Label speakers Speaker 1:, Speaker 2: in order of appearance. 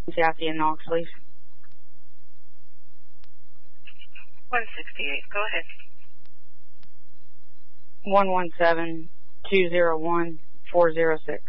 Speaker 1: Kathy and Knox, please.
Speaker 2: 168. Go ahead.
Speaker 1: 117-201-406.